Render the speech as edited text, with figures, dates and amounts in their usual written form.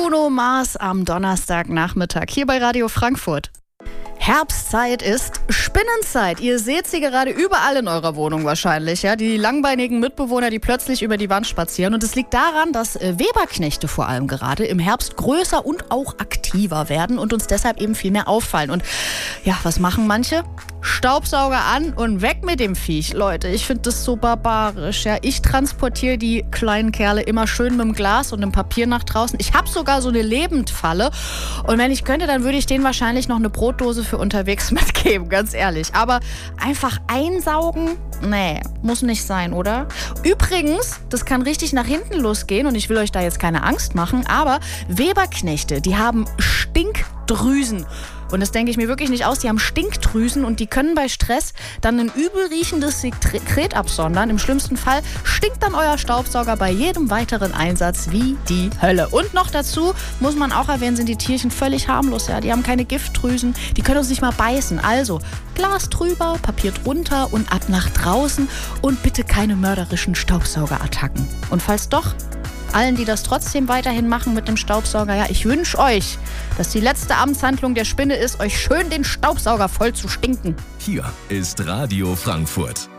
Bruno Mars am Donnerstagnachmittag hier bei Radio Frankfurt. Herbstzeit ist Spinnenzeit. Ihr seht sie gerade überall in eurer Wohnung wahrscheinlich. Ja? Die langbeinigen Mitbewohner, die plötzlich über die Wand spazieren. Und es liegt daran, dass Weberknechte vor allem gerade im Herbst größer und auch aktiver werden und uns deshalb eben viel mehr auffallen. Und ja, was machen manche? Staubsauger an und weg mit dem Viech. Leute, ich finde das so barbarisch. Ja? Ich transportiere die kleinen Kerle immer schön mit dem Glas und dem Papier nach draußen. Ich habe sogar so eine Lebendfalle. Und wenn ich könnte, dann würde ich denen wahrscheinlich noch eine Brotdose für unterwegs mitgeben, ganz ehrlich. Aber einfach einsaugen? Nee, muss nicht sein, oder? Übrigens, das kann richtig nach hinten losgehen und ich will euch da jetzt keine Angst machen, aber Weberknechte, die haben Stinkdrüsen. Und das denke ich mir wirklich nicht aus. Die haben Stinkdrüsen und die können bei Stress dann ein übel riechendes Sekret absondern. Im schlimmsten Fall stinkt dann euer Staubsauger bei jedem weiteren Einsatz wie die Hölle. Und noch dazu muss man auch erwähnen, sind die Tierchen völlig harmlos. Ja? Die haben keine Giftdrüsen, die können uns nicht mal beißen. Also Glas drüber, Papier drunter und ab nach draußen und bitte keine mörderischen Staubsaugerattacken. Und falls doch, allen, die das trotzdem weiterhin machen mit dem Staubsauger, ja, ich wünsche euch, dass die letzte Amtshandlung der Spinne ist, euch schön den Staubsauger voll zu stinken. Hier ist Radio Frankfurt.